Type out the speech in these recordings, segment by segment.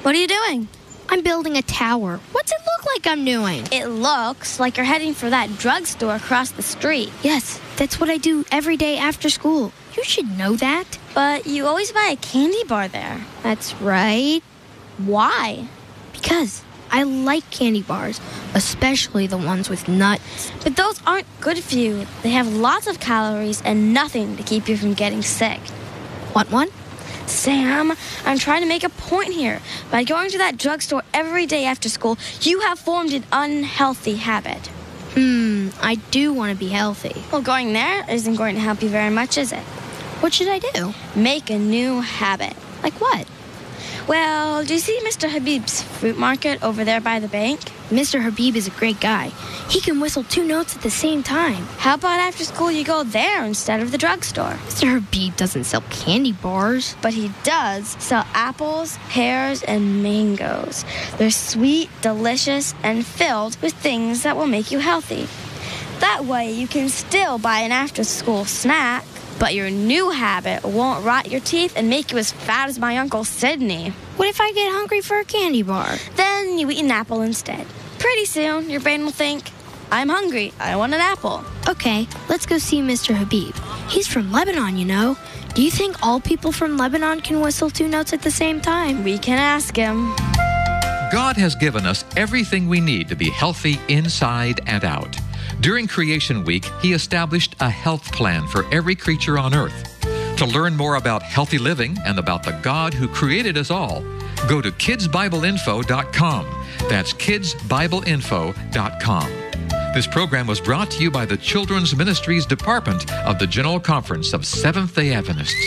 What are you doing? I'm building a tower. What's it look like I'm doing? It looks like you're heading for that drugstore across the street. Yes, that's what I do every day after school. You should know that. But you always buy a candy bar there. That's right. Why? Because I like candy bars, especially the ones with nuts. But those aren't good for you. They have lots of calories and nothing to keep you from getting sick. Want one? Sam, I'm trying to make a point here. By going to that drugstore every day after school, you have formed an unhealthy habit. I do want to be healthy. Well, going there isn't going to help you very much, is it? What should I do? Make a new habit. Like what? Well, do you see Mr. Habib's fruit market over there by the bank? Mr. Habib is a great guy. He can whistle 2 notes at the same time. How about after school you go there instead of the drugstore? Mr. Habib doesn't sell candy bars. But he does sell apples, pears, and mangoes. They're sweet, delicious, and filled with things that will make you healthy. That way you can still buy an after-school snack, but your new habit won't rot your teeth and make you as fat as my Uncle Sidney. What if I get hungry for a candy bar? Then you eat an apple instead. Pretty soon, your brain will think, I'm hungry, I want an apple. Okay, let's go see Mr. Habib. He's from Lebanon, you know. Do you think all people from Lebanon can whistle 2 notes at the same time? We can ask him. God has given us everything we need to be healthy inside and out. During Creation Week, He established a health plan for every creature on earth. To learn more about healthy living and about the God who created us all, go to kidsbibleinfo.com. That's kidsbibleinfo.com. This program was brought to you by the Children's Ministries Department of the General Conference of Seventh-day Adventists.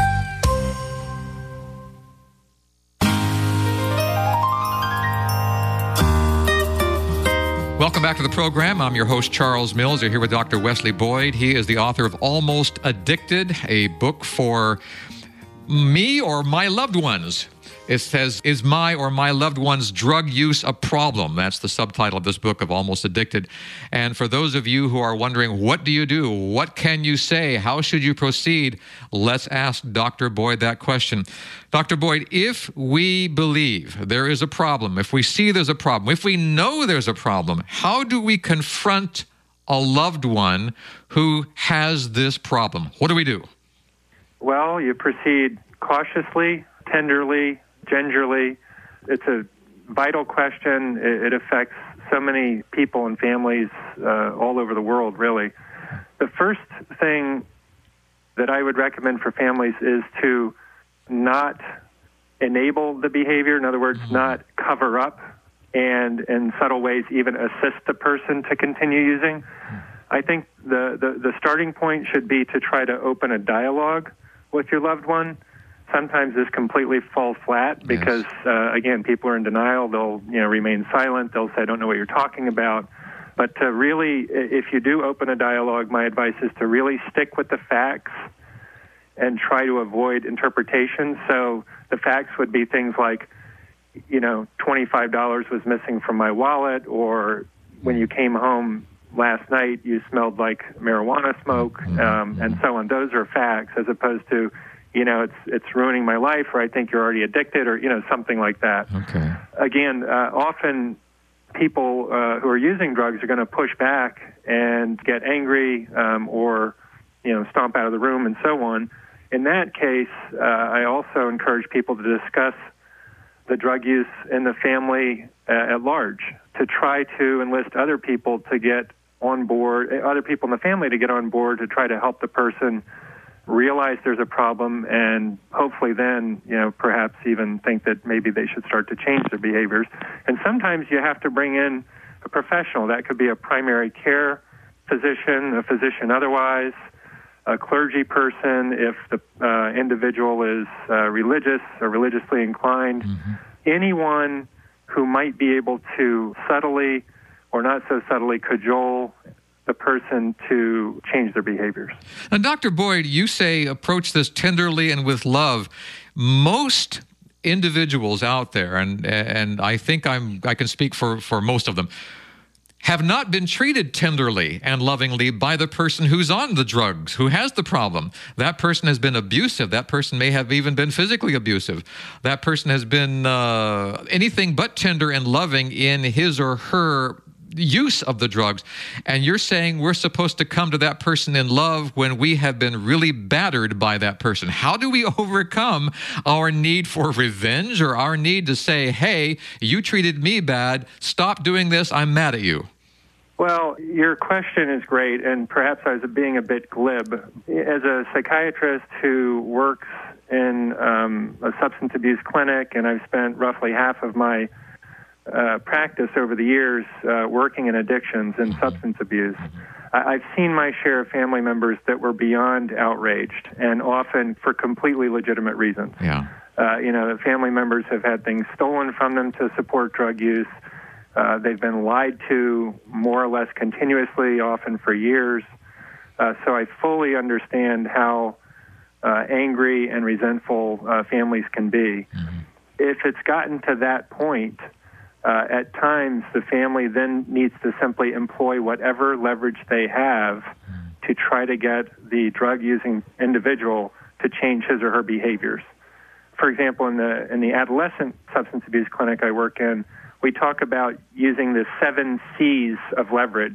Welcome back to the program. I'm your host, Charles Mills. You're here with Dr. Wesley Boyd. He is the author of Almost Addicted, a book for me or my loved ones. It says, Is my or my loved one's drug use a problem? That's the subtitle of this book of Almost Addicted. And for those of you who are wondering, what do you do? What can you say? How should you proceed? Let's ask Dr. Boyd that question. Dr. Boyd, if we believe there is a problem, if we see there's a problem, if we know there's a problem, how do we confront a loved one who has this problem? What do we do? Well, you proceed cautiously, tenderly, gingerly. It's a vital question. It affects so many people and families all over the world, really. The first thing that I would recommend for families is to not enable the behavior. In other words, not cover up and in subtle ways even assist the person to continue using. I think the starting point should be to try to open a dialogue with your loved one. Sometimes this completely falls flat because, again, people are in denial. They'll remain silent. They'll say, I don't know what you're talking about. But to really, if you do open a dialogue, my advice is to really stick with the facts and try to avoid interpretation. So the facts would be things like, $25 was missing from my wallet, or when you came home last night, you smelled like marijuana smoke, and so on. Those are facts, as opposed to, it's ruining my life, or I think you're already addicted, or, something like that. Okay. Again, often people who are using drugs are going to push back and get angry or, stomp out of the room and so on. In that case, I also encourage people to discuss the drug use in the family at large, to try to enlist other people to get on board, other people in the family to get on board to try to help the person realize there's a problem, and hopefully then, perhaps even think that maybe they should start to change their behaviors. And sometimes you have to bring in a professional. That could be a primary care physician, a physician otherwise, a clergy person if the individual is religious or religiously inclined. Anyone who might be able to subtly or not so subtly cajole the person to change their behaviors. Now, Dr. Boyd, you say approach this tenderly and with love. Most individuals out there, and I think I can speak for most of them, have not been treated tenderly and lovingly by the person who's on the drugs, who has the problem. That person has been abusive. That person may have even been physically abusive. That person has been anything but tender and loving in his or her use of the drugs. And you're saying we're supposed to come to that person in love when we have been really battered by that person. How do we overcome our need for revenge or our need to say, hey, you treated me bad, stop doing this, I'm mad at you? Well, your question is great, and perhaps I was being a bit glib. As a psychiatrist who works in a substance abuse clinic, and I've spent roughly half of my practice over the years working in addictions and substance abuse, I've seen my share of family members that were beyond outraged, and often for completely legitimate reasons. Yeah. Family members have had things stolen from them to support drug use. They've been lied to more or less continuously, often for years. So I fully understand how angry and resentful families can be. Mm-hmm. If it's gotten to that point, at times the family then needs to simply employ whatever leverage they have to try to get the drug-using individual to change his or her behaviors. For example, in the adolescent substance abuse clinic I work in, we talk about using the 7 C's of leverage.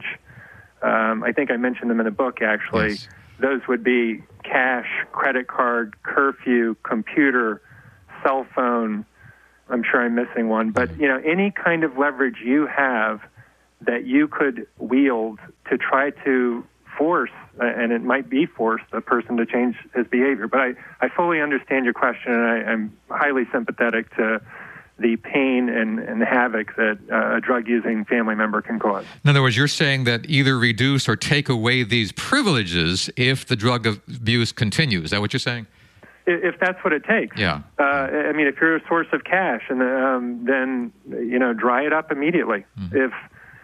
I think I mentioned them in the book, actually. Yes. Those would be cash, credit card, curfew, computer, cell phone. I'm sure I'm missing one. But, any kind of leverage you have that you could wield to try to force, and it might be force, a person to change his behavior. But I fully understand your question, and I'm highly sympathetic to the pain and havoc that a drug-using family member can cause. In other words, you're saying that either reduce or take away these privileges if the drug abuse continues. Is that what you're saying? If that's what it takes. Yeah. If you're a source of cash, and then dry it up immediately. Mm-hmm. If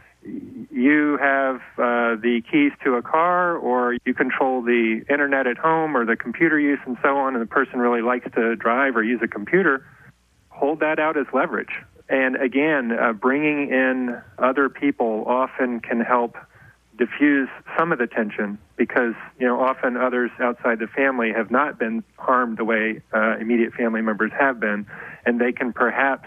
you have the keys to a car, or you control the internet at home or the computer use and so on, and the person really likes to drive or use a computer, hold that out as leverage. And again, bringing in other people often can help diffuse some of the tension, because often others outside the family have not been harmed the way immediate family members have been, and they can perhaps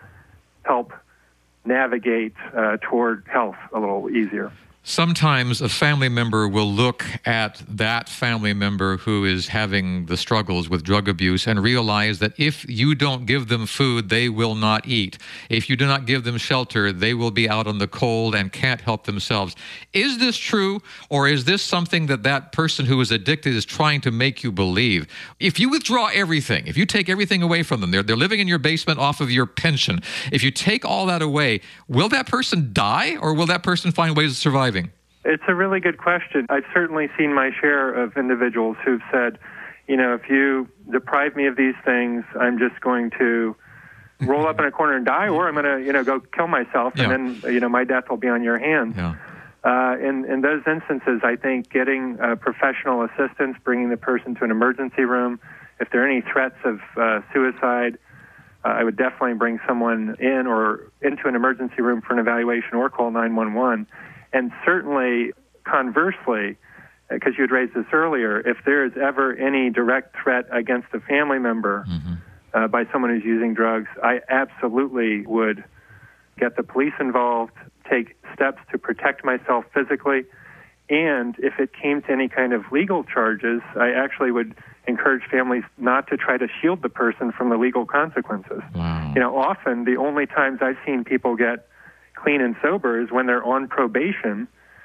help navigate toward health a little easier. Sometimes a family member will look at that family member who is having the struggles with drug abuse and realize that if you don't give them food, they will not eat. If you do not give them shelter, they will be out on the cold and can't help themselves. Is this true, or is this something that person who is addicted is trying to make you believe? If you withdraw everything, if you take everything away from them, they're living in your basement off of your pension. If you take all that away, will that person die, or will that person find ways of surviving? It's a really good question. I've certainly seen my share of individuals who've said, if you deprive me of these things, I'm just going to roll up in a corner and die, or I'm going to, go kill myself, and then, my death will be on your hands. Yeah. In those instances, I think getting professional assistance, bringing the person to an emergency room, if there are any threats of suicide, I would definitely bring someone in or into an emergency room for an evaluation, or call 911. And certainly, conversely, because you had raised this earlier, if there is ever any direct threat against a family member by someone who's using drugs, I absolutely would get the police involved, take steps to protect myself physically, and if it came to any kind of legal charges, I actually would encourage families not to try to shield the person from the legal consequences. Wow. Often the only times I've seen people get clean and sober is when they're on probation,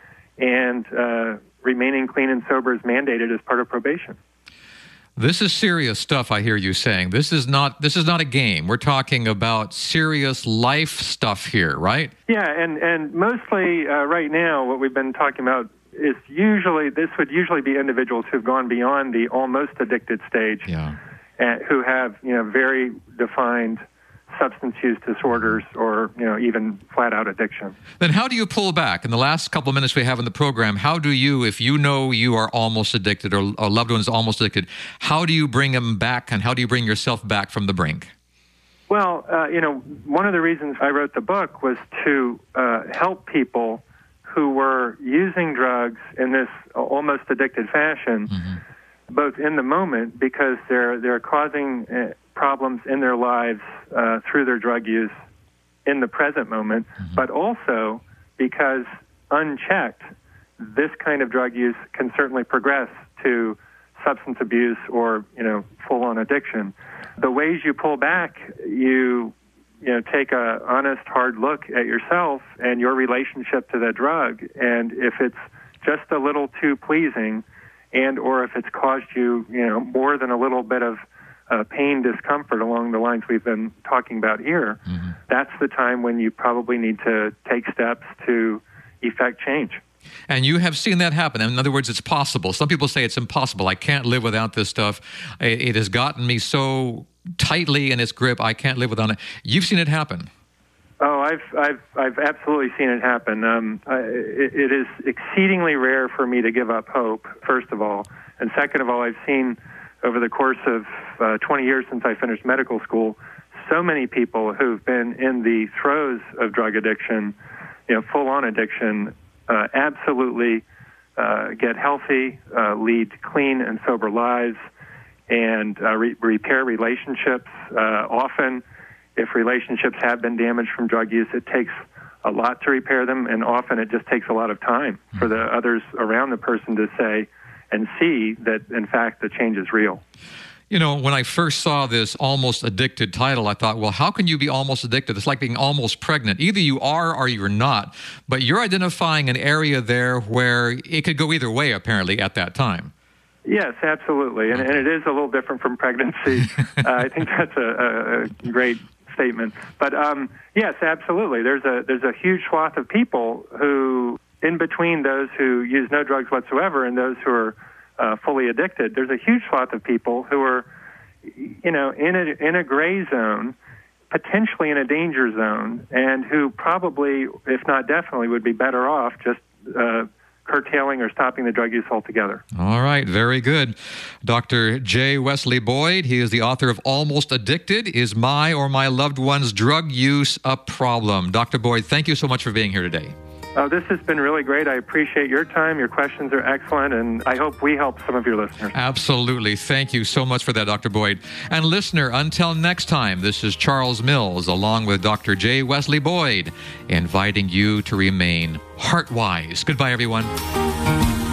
and remaining clean and sober is mandated as part of probation. This is serious stuff, I hear you saying. This is not a game. We're talking about serious life stuff here, right? Yeah, and mostly right now what we've been talking about is this would usually be individuals who've gone beyond the almost addicted stage, who have very defined substance use disorders, or even flat-out addiction. Then how do you pull back? In the last couple of minutes we have in the program, how do you, if you know you are almost addicted, or a loved one is almost addicted, how do you bring them back, and how do you bring yourself back from the brink? Well, one of the reasons I wrote the book was to help people who were using drugs in this almost addicted fashion, both in the moment because they're causing problems in their lives through their drug use in the present moment, but also because unchecked, this kind of drug use can certainly progress to substance abuse or, full-on addiction. The ways you pull back, you take a honest, hard look at yourself and your relationship to that drug, and if it's just a little too pleasing, and or if it's caused you, more than a little bit of pain, discomfort along the lines we've been talking about here, that's the time when you probably need to take steps to effect change. And you have seen that happen. In other words, it's possible. Some people say it's impossible. I can't live without this stuff. It has gotten me so tightly in its grip, I can't live without it. You've seen it happen. Oh, I've absolutely seen it happen. It is exceedingly rare for me to give up hope, first of all. And second of all, I've seen over the course of 20 years since I finished medical school, so many people who've been in the throes of drug addiction, full-on addiction, absolutely get healthy, lead clean and sober lives, and repair relationships. Often, if relationships have been damaged from drug use, it takes a lot to repair them, and often it just takes a lot of time for the others around the person to say and see that, in fact, the change is real. When I first saw this Almost Addicted title, I thought, well, how can you be almost addicted? It's like being almost pregnant. Either you are or you're not. But you're identifying an area there where it could go either way, apparently, at that time. Yes, absolutely. And it is a little different from pregnancy. I think that's a great statement. But yes, absolutely. There's a huge swath of people who, in between those who use no drugs whatsoever and those who are fully addicted, there's a huge swath of people who are, in a gray zone, potentially in a danger zone, and who probably, if not definitely, would be better off just curtailing or stopping the drug use altogether. All right, very good. Dr. J. Wesley Boyd, he is the author of Almost Addicted, Is My or My Loved One's Drug Use a Problem? Dr. Boyd, thank you so much for being here today. This has been really great. I appreciate your time. Your questions are excellent, and I hope we help some of your listeners. Absolutely. Thank you so much for that, Dr. Boyd. And listener, until next time, this is Charles Mills, along with Dr. J. Wesley Boyd, inviting you to remain heart-wise. Goodbye, everyone.